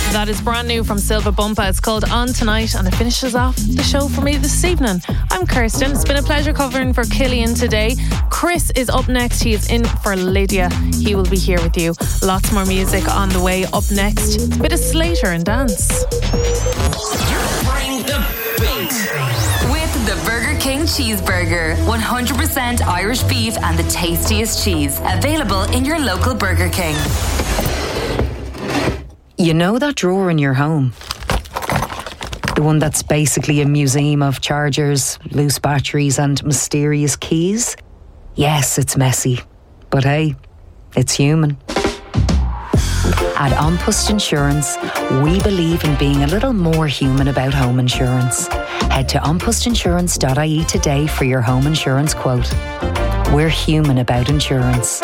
That is brand new from Silva Bumpa. It's called On Tonight, and it finishes off the show for me this evening. I'm Kirsten. It's been a pleasure covering for Killian today. Chris is up next. He is in for Lydia. He will be here with you. Lots more music on the way up next. It's a bit of Slater and dance. Bring the beat. With the Burger King Cheeseburger. 100% Irish beef and the tastiest cheese. Available in your local Burger King. You know that drawer in your home? The one that's basically a museum of chargers, loose batteries and mysterious keys? Yes, it's messy. But hey, it's human. At An Post Insurance, we believe in being a little more human about home insurance. Head to anpostinsurance.ie today for your home insurance quote. We're human about insurance.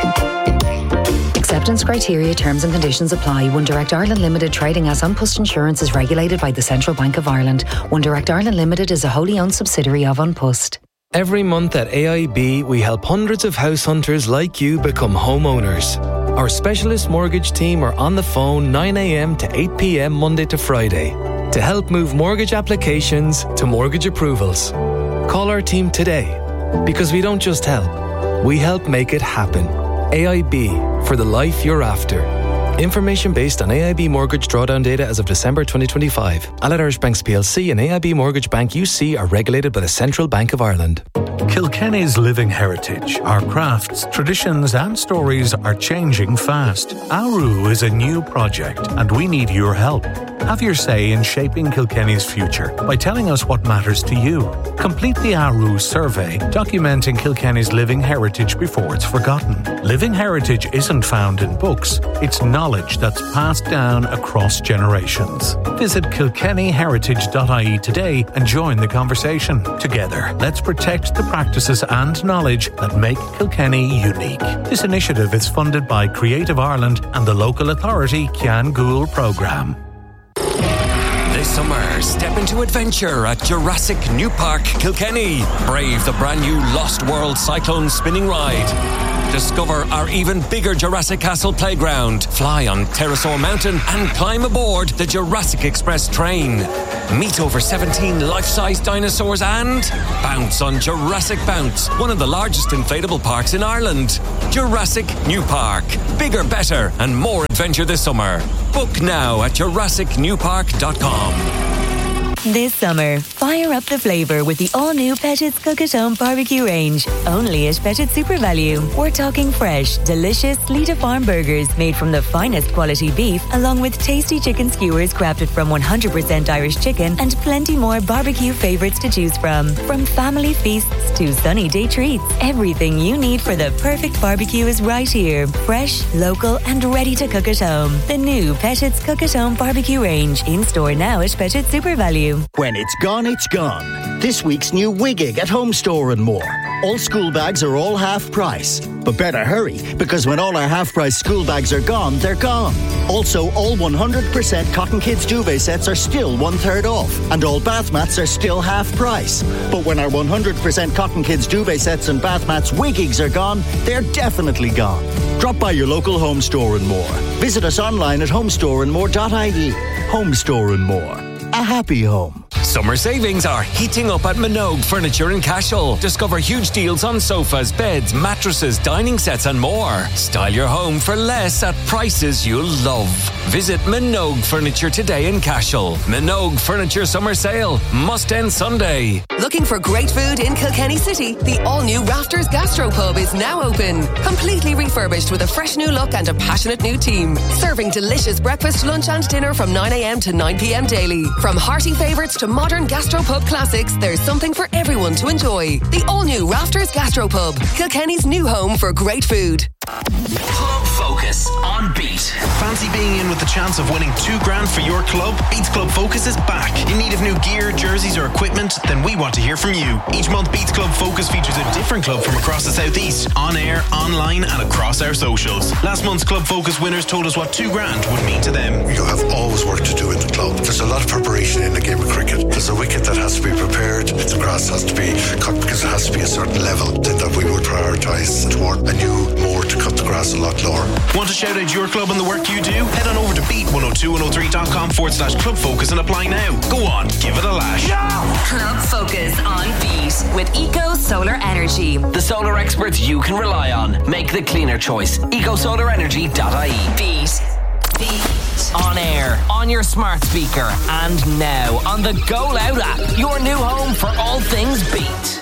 Acceptance criteria, terms and conditions apply. One Direct Ireland Limited, trading as An Post Insurance, is regulated by the Central Bank of Ireland. One Direct Ireland Limited is a wholly owned subsidiary of An Post. Every month at AIB, we help hundreds of house hunters like you become homeowners. Our specialist mortgage team are on the phone 9 a.m. to 8 p.m. Monday to Friday to help move mortgage applications to mortgage approvals. Call our team today, because we don't just help, we help make it happen. AIB, for the life you're after. Information based on AIB mortgage drawdown data as of December 2025. Allied Irish Banks PLC and AIB Mortgage Bank UC are regulated by the Central Bank of Ireland. Kilkenny's living heritage, our crafts, traditions and stories are changing fast. Auru is a new project and we need your help. Have your say in shaping Kilkenny's future by telling us what matters to you. Complete the Auru survey documenting Kilkenny's living heritage before it's forgotten. Living heritage isn't found in books, it's knowledge that's passed down across generations. Visit kilkennyheritage.ie today and join the conversation. Together, let's protect the practices and knowledge that make Kilkenny unique. This initiative is funded by Creative Ireland and the local authority Cian Gould programme. This summer, step into adventure at Jurassic New Park, Kilkenny. Brave the brand new Lost World Cyclone spinning ride. Discover our even bigger Jurassic Castle playground. Fly on Pterosaur Mountain and climb aboard the Jurassic Express train. Meet over 17 life-size dinosaurs and bounce on Jurassic Bounce, one of the largest inflatable parks in Ireland. Jurassic New Park. Bigger, better and more adventure this summer. Book now at jurassicnewpark.com. This summer, fire up the flavour with the all-new Pettit's Cook at Home barbecue range. Only at Pettit's Super Value. We're talking fresh, delicious Lita Farm burgers made from the finest quality beef, along with tasty chicken skewers crafted from 100% Irish chicken and plenty more barbecue favourites to choose from. From family feasts to sunny day treats, everything you need for the perfect barbecue is right here. Fresh, local and ready to cook at home. The new Pettit's Cook at Home barbecue range. In store now at Pettit's Super Value. When it's gone, it's gone. This week's new Wigig at Home Store and More. All school bags are all half price. But better hurry, because when all our half price school bags are gone, they're gone. Also, all 100% Cotton Kids duvet sets are still 1/3 off. And all bath mats are still half price. But when our 100% Cotton Kids duvet sets and bath mats Wigigs are gone, they're definitely gone. Drop by your local Home Store and More. Visit us online at homestoreandmore.ie. Home Store and More. A happy home. Summer savings are heating up at Minogue Furniture in Cashel. Discover huge deals on sofas, beds, mattresses, dining sets and more. Style your home for less at prices you'll love. Visit Minogue Furniture today in Cashel. Minogue Furniture Summer Sale. Must end Sunday. Looking for great food in Kilkenny City? The all-new Rafters Gastropub is now open. Completely refurbished with a fresh new look and a passionate new team. Serving delicious breakfast, lunch and dinner from 9 a.m. to 9 p.m. daily. From hearty favourites to modern gastropub classics, there's something for everyone to enjoy. The all-new Rafters Gastropub, Kilkenny's new home for great food. Club Focus on Beat. Fancy being in with the chance of winning $2,000 for your club? Beat's Club Focus is back. In need of new gear, jerseys or equipment? Then we want to hear from you. Each month, Beat's Club Focus features a different club from across the southeast, on air, online and across our socials. Last month's Club Focus winners told us what $2,000 would mean to them. You have always work to do in the club. There's a lot of preparation in the game of cricket. There's a wicket that has to be prepared. The grass has to be cut because it has to be a certain level. Then that we would prioritise toward a new moor to cut the grass a lot lower. Want to shout out your club and the work you do? Head on over to beat102103.com/Club Focus and apply now. Go on, give it a lash. Club Focus on Beat with Eco Solar Energy. The solar experts you can rely on. Make the cleaner choice. EcoSolarEnergy.ie. Beat. On air, on your smart speaker, and now on the Go Loud app. Your new home for all things Beat.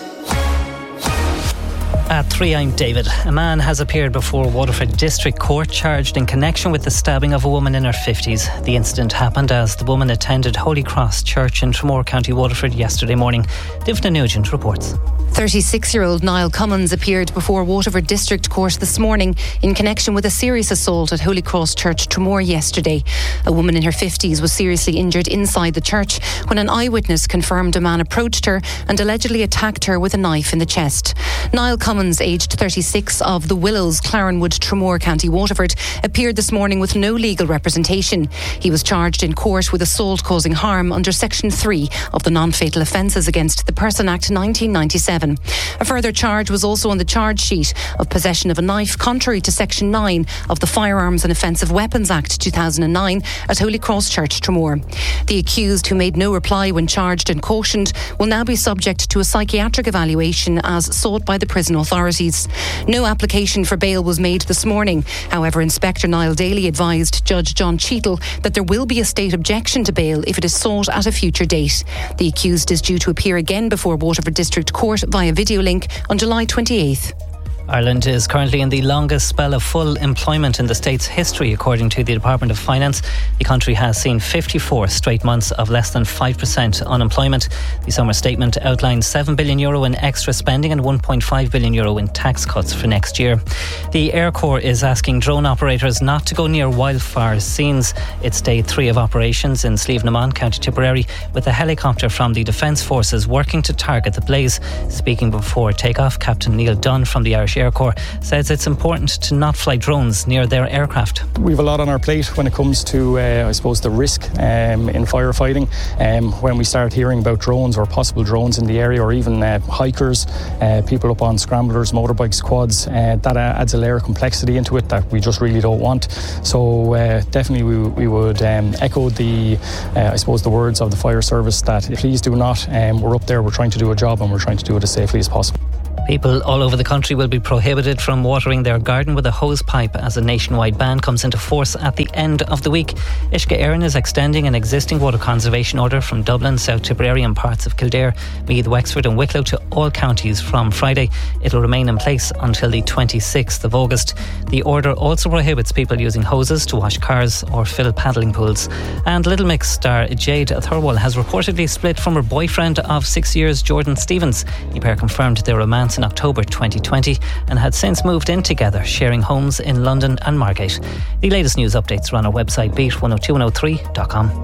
At 3, I'm David. A man has appeared before Waterford District Court charged in connection with the stabbing of a woman in her 50s. The incident happened as the woman attended Holy Cross Church in Tramore, County Waterford yesterday morning. Divna Nugent reports. 36-year-old Niall Cummins appeared before Waterford District Court this morning in connection with a serious assault at Holy Cross Church Tramore yesterday. A woman in her 50s was seriously injured inside the church when an eyewitness confirmed a man approached her and allegedly attacked her with a knife in the chest. Niall Cummins, aged 36, of the Willows, Clarenwood, Tramore, County Waterford, appeared this morning with no legal representation. He was charged in court with assault causing harm under Section 3 of the Non-Fatal Offences Against the Person Act 1997. A further charge was also on the charge sheet of possession of a knife, contrary to Section 9 of the Firearms and Offensive Weapons Act 2009 at Holy Cross Church, Tramore. The accused, who made no reply when charged and cautioned, will now be subject to a psychiatric evaluation as sought by the prison authorities. No application for bail was made this morning. However, Inspector Niall Daly advised Judge John Cheadle that there will be a state objection to bail if it is sought at a future date. The accused is due to appear again before Waterford District Court via video link on July 28th. Ireland is currently in the longest spell of full employment in the state's history, according to the Department of Finance. The country has seen 54 straight months of less than 5% unemployment. The summer statement outlines €7 billion in extra spending and €1.5 billion in tax cuts for next year. The Air Corps is asking drone operators not to go near wildfire scenes. It's day 3 of operations in Slieve na Mon, County Tipperary, with a helicopter from the Defence Forces working to target the blaze. Speaking before takeoff, Captain Neil Dunn from the Irish Air Corps says it's important to not fly drones near their aircraft. We have a lot on our plate when it comes to, the risk in firefighting. When we start hearing about drones or possible drones in the area, or even hikers, people up on scramblers, motorbikes, quads, that adds a layer of complexity into it that we just really don't want. So definitely we would echo the words of the fire service that please do not. We're up there, we're trying to do a job, and we're trying to do it as safely as possible. People all over the country will be prohibited from watering their garden with a hose pipe as a nationwide ban comes into force at the end of the week. Uisce Éireann is extending an existing water conservation order from Dublin, South Tipperary and parts of Kildare, Meath, Wexford and Wicklow to all counties from Friday. It will remain in place until the 26th of August. The order also prohibits people using hoses to wash cars or fill paddling pools. And Little Mix star Jade Thirlwall has reportedly split from her boyfriend of 6 years, Jordan Stevens. The pair confirmed their romance in October 2020 and had since moved in together, sharing homes in London and Margate. The latest news updates are on our website beat102103.com.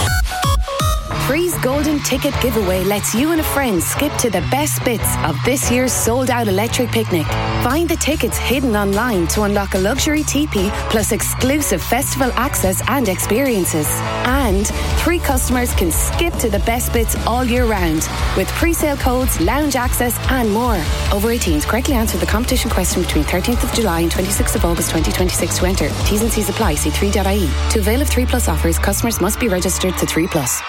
Free's Golden Ticket Giveaway lets you and a friend skip to the best bits of this year's sold-out electric picnic. Find the tickets hidden online to unlock a luxury teepee plus exclusive festival access and experiences. And 3 customers can skip to the best bits all year round with pre-sale codes, lounge access and more. Over 18s, correctly answer the competition question between 13th of July and 26th of August 2026 to enter. T's and C's apply. See 3.ie. To avail of 3 Plus offers, customers must be registered to 3 Plus.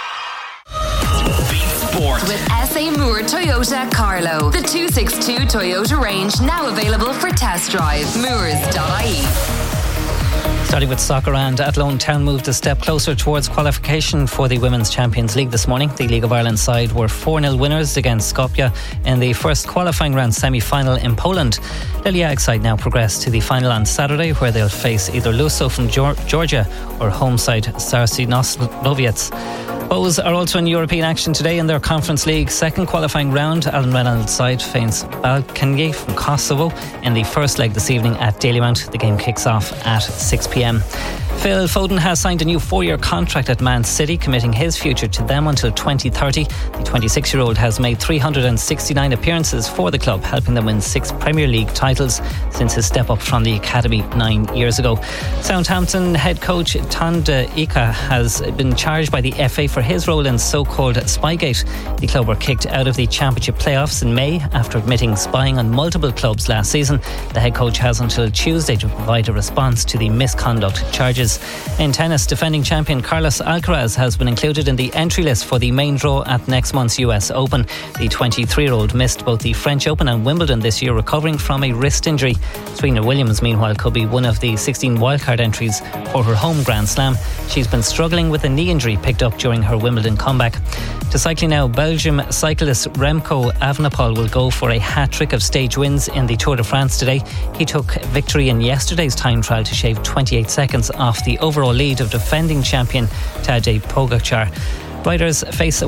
Sport. With SA Moore Toyota Carlow. The 262 Toyota range now available for test drive. Moores.ie. Starting with soccer, and Athlone Town moved a step closer towards qualification for the Women's Champions League this morning. The League of Ireland side were 4-0 winners against Skopje in the first qualifying round semi-final in Poland. Liliac side now progress to the final on Saturday, where they'll face either Luso from Georgia or home side Sarsi Nosloviec. Bows are also in European action today in their Conference League second qualifying round. Alan Reynolds' side faces Balkany from Kosovo in the first leg this evening at Dalymount. The game kicks off at 6 p.m. Phil Foden has signed a new 4-year contract at Man City, committing his future to them until 2030. The 26-year-old has made 369 appearances for the club, helping them win 6 Premier League titles since his step up from the academy 9 years ago. Southampton head coach Tanda Ika has been charged by the FA for his role in so-called Spygate. The club were kicked out of the Championship playoffs in May after admitting spying on multiple clubs last season. The head coach has until Tuesday to provide a response to the misconduct charges. Bridges. In tennis, defending champion Carlos Alcaraz has been included in the entry list for the main draw at next month's US Open. The 23-year-old missed both the French Open and Wimbledon this year, recovering from a wrist injury. Serena Williams, meanwhile, could be one of the 16 wildcard entries for her home Grand Slam. She's been struggling with a knee injury picked up during her Wimbledon comeback. To cycling now, Belgium cyclist Remco Evenepoel will go for a hat-trick of stage wins in the Tour de France today. He took victory in yesterday's time trial to shave 28 seconds off the overall lead of defending champion Tadej Pogacar. Riders face a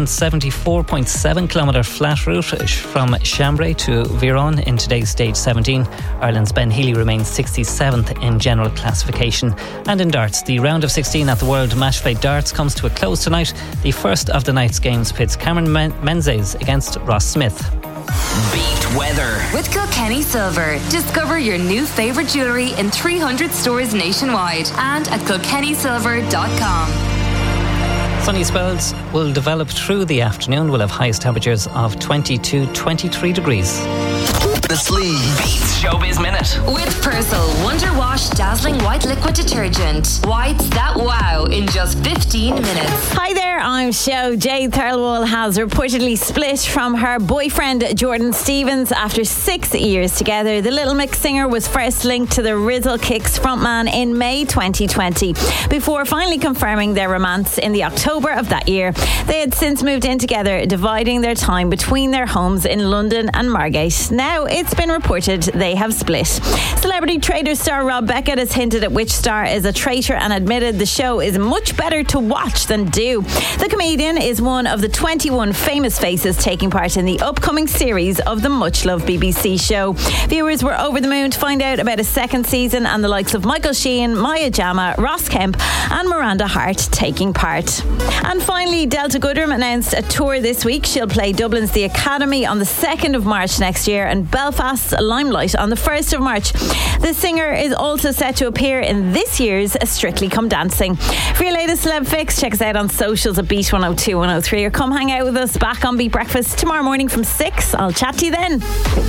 174.7 kilometre flat route from Chambray to Viron in today's stage 17. Ireland's Ben Healy remains 67th in general classification. And in darts, the round of 16 at the World Matchplay Darts comes to a close tonight. The first of the night's games pits Cameron Menzies against Ross Smith. Beat weather with Kilkenny Silver. Discover your new favourite jewellery in 300 stores nationwide and at kilkennysilver.com. Sunny spells will develop through the afternoon. We'll have highest temperatures of 20 to 23 degrees. The Sleeve Beats Showbiz Minute with Persil Wonder Wash Dazzling White Liquid Detergent. Whites that wow in just 15 minutes. Hi there, I'm Sho. Jade Thirlwall has reportedly split from her boyfriend Jordan Stevens after 6 years together. The Little Mix singer was first linked to the Rizzle Kicks frontman in May 2020 before finally confirming their romance in the October of that year. They had since moved in together, dividing their time between their homes in London and Margate. Now it's been reported they have split. Celebrity Trader star Rob Beckett has hinted at which star is a traitor and admitted the show is much better to watch than do. The comedian is one of the 21 famous faces taking part in the upcoming series of the much-loved BBC show. Viewers were over the moon to find out about a second season and the likes of Michael Sheehan, Maya Jama, Ross Kemp and Miranda Hart taking part. And finally, Delta Goodrem announced a tour this week. She'll play Dublin's The Academy on the 2nd of March next year and Belfast's Limelight on the 1st of March. The singer is also set to appear in this year's Strictly Come Dancing. For your latest celeb fix, check us out on socials at Beat 102 103 or come hang out with us back on Beat Breakfast tomorrow morning from 6. I'll chat to you then.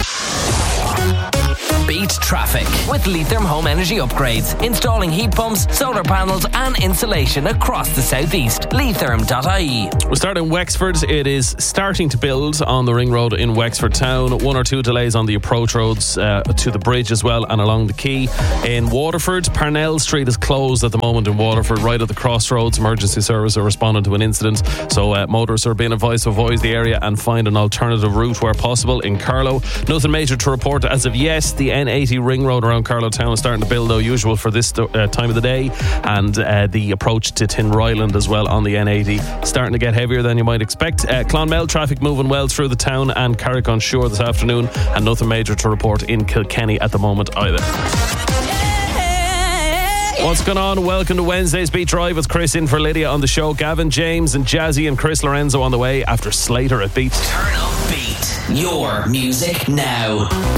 Beat traffic with Leitherm Home Energy Upgrades. Installing heat pumps, solar panels and insulation across the southeast. Leitherm.ie. We'll start in Wexford. It is starting to build on the ring road in Wexford town. 1 or 2 delays on the approach roads to the bridge as well and along the quay. In Waterford, Parnell Street is closed at the moment in Waterford, right at the crossroads. Emergency service are responding to an incident, so motorists are being advised to avoid the area and find an alternative route where possible. In Carlow, nothing major to report as of yet. The N80 ring road around Carlow town is starting to build, though, usual for this time of the day, and the approach to Tinryland as well on the N80 starting to get heavier than you might expect. Clonmel traffic moving well through the town and Carrick on Shore this afternoon, and nothing major to report in Kilkenny at the moment either. What's going on? Welcome to Wednesday's Beat Drive with Chris in for Lydia on the show. Gavin James and Jazzy and Chris Lorenzo on the way after Slater at Beat. Turn up Beat. Your music now.